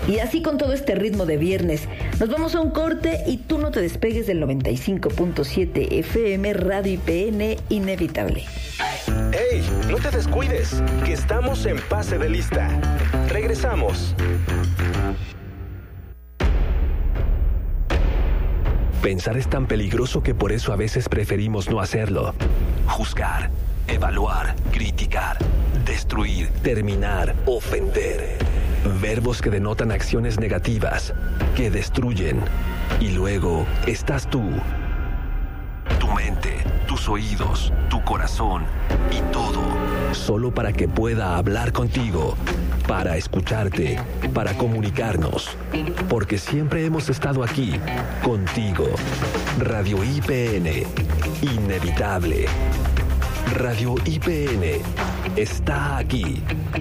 Y así con todo este ritmo de viernes, nos vamos a un corte y tú no te despegues del 95.7 FM Radio IPN Inevitable. ¡Ey! No te descuides, que estamos en pase de lista. Regresamos. Pensar es tan peligroso que por eso a veces preferimos no hacerlo. Juzgar, evaluar, criticar, destruir, terminar, ofender. Verbos que denotan acciones negativas, que destruyen. Y luego estás tú. Tu mente, tus oídos, tu corazón y todo. Solo para que pueda hablar contigo, para escucharte, para comunicarnos. Porque siempre hemos estado aquí, contigo. Radio IPN, inevitable. Radio IPN está aquí.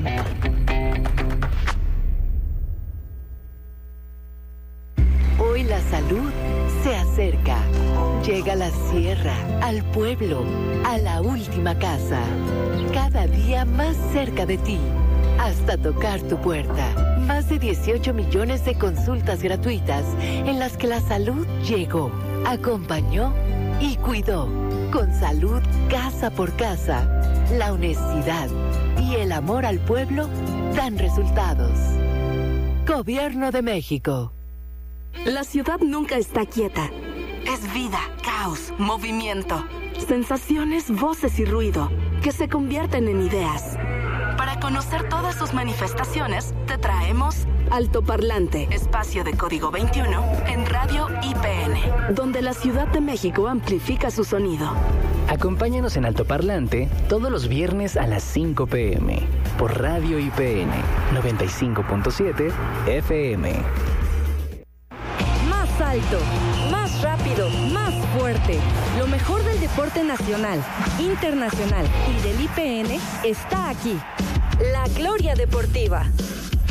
Hoy la salud se acerca. Llega a la sierra, al pueblo, a la última casa. Cada día más cerca de ti, hasta tocar tu puerta. Más de 18 millones de consultas gratuitas en las que la salud llegó, acompañó y cuidó. Con salud casa por casa, la honestidad y el amor al pueblo dan resultados. Gobierno de México. La ciudad nunca está quieta. Es vida, caos, movimiento, sensaciones, voces y ruido que se convierten en ideas. Para conocer todas sus manifestaciones, te traemos Altoparlante, espacio de código 21 en Radio IPN, donde la Ciudad de México amplifica su sonido. Acompáñanos en Altoparlante todos los viernes a las 5 p.m. por Radio IPN 95.7 FM. Más alto, más rápido, más fuerte. Lo mejor del deporte nacional, internacional y del IPN está aquí. La Gloria Deportiva.